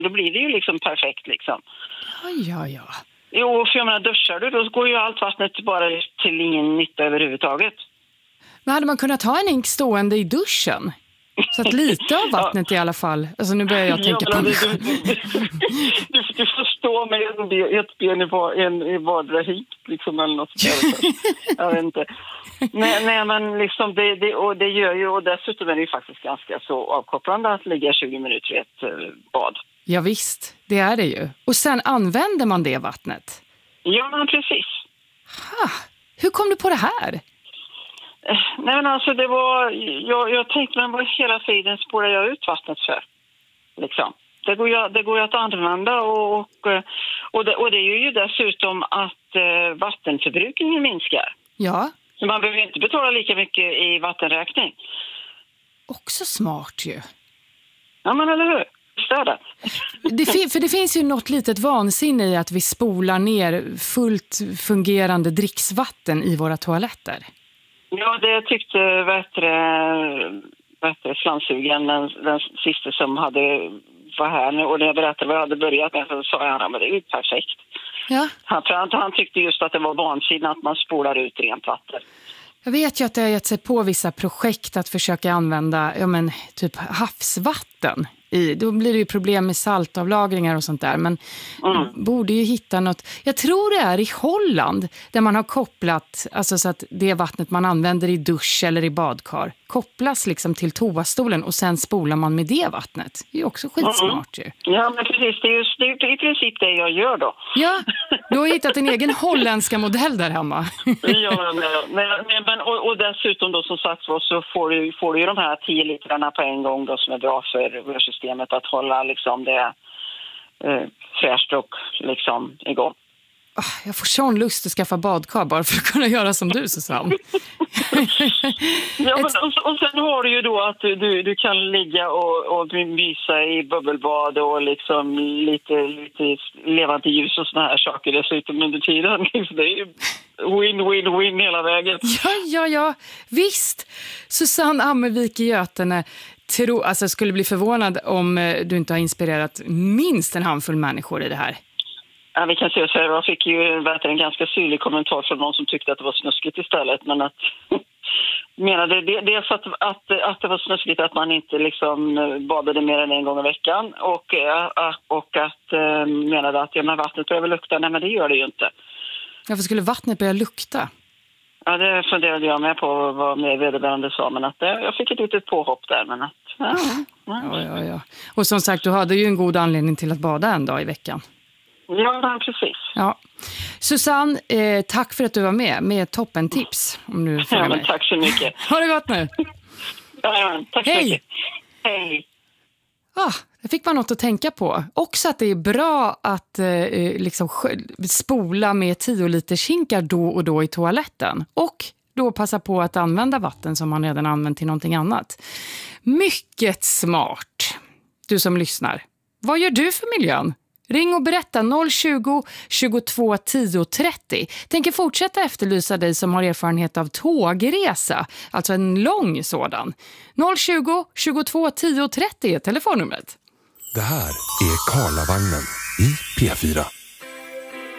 Då blir det ju liksom perfekt liksom. Ja. Jo, för jag menar, duschar du, då går ju allt vattnet bara till ingen nytta överhuvudtaget. Men hade man kunnat ha en hink stående i duschen? Så att lite av vattnet i alla fall. Alltså nu börjar jag tänka på mig själv. Du får stå med ett ben i vardera hink liksom, eller något sånt. Jag vet inte. Nej, men liksom det gör ju, och dessutom är det ju faktiskt ganska så avkopplande att ligga 20 minuter i ett bad. Ja visst, det är det ju. Och sen använder man det vattnet? Ja, men precis. Hur kom du på det här? Nej, men alltså det var, jag tänkte, men vad hela tiden spårar jag ut vattnet för? Liksom. Det går ju att använda och det är ju dessutom att vattenförbrukningen minskar. Ja. Så man behöver inte betala lika mycket i vattenräkning. Också smart ju. Ja, men eller hur? För det finns ju något litet vansinne i att vi spolar ner fullt fungerande dricksvatten i våra toaletter. Ja, det tyckte slamsugaren, den sista som var här nu, och när jag berättade vad jag hade börjat med så sa han, men det är ju perfekt. Ja. Han tyckte just att det var vansinne att man spolar ut rent vatten. Jag vet ju att det har gett sig på vissa projekt att försöka använda typ havsvatten. Då blir det ju problem med saltavlagringar och sånt där. Men borde ju hitta något. Jag tror det är i Holland där man har kopplat, alltså så att det vattnet man använder i dusch eller i badkar kopplas liksom till toastolen och sen spolar man med det vattnet. Det är ju också skitsmart ju. Ja, men precis. Det är i princip det jag gör då. Ja, du har hittat en egen holländska modell där hemma. Ja, men och dessutom då som sagt så får du ju de här 10 litrarna på en gång då som är bra för rörsystemet att hålla liksom det fräscht och liksom igång. Jag får sån lust att skaffa badkar bara för att kunna göra som du, Susanne. Ja, men, och sen har du ju då att du kan ligga och mysa i bubbelbad och liksom lite levande ljus och såna här saker dessutom under tiden. Det är ju win hela vägen. Ja, visst. Susanne Ammervik i Götene skulle bli förvånad om du inte har inspirerat minst en handfull människor i det här. Ja, vi kan se så här. Jag fick ju en ganska syrlig kommentar från någon som tyckte att det var snuskigt istället. Men att menade dels att det var snuskigt att man inte liksom badade mer än en gång i veckan. Och att menade att vattnet börjar lukta. Nej, men det gör det ju inte. Varför skulle vattnet börja lukta? Ja, det funderade jag med på vad med vederbörande sa. Men att jag fick ett litet påhopp där. Men att, ja. Och som sagt, du hade ju en god anledning till att bada en dag i veckan. Ja, precis. Ja. Susanne, tack för att du var med toppentips. Om du frågar mig. Tack så mycket. Ha det gott nu. Ja, tack så mycket. Hej. Jag fick man något att tänka på. Också att det är bra att liksom spola med 10 liters hinkar då och då i toaletten. Och då passa på att använda vatten som man redan använt till någonting annat. Mycket smart. Du som lyssnar. Vad gör du för miljön? Ring och berätta 020 22 10 30. Tänker fortsätta efterlysa dig som har erfarenhet av tågresa. Alltså en lång sådan. 020 22 10 30 är telefonnumret. Det här är Karlavagnen i P4.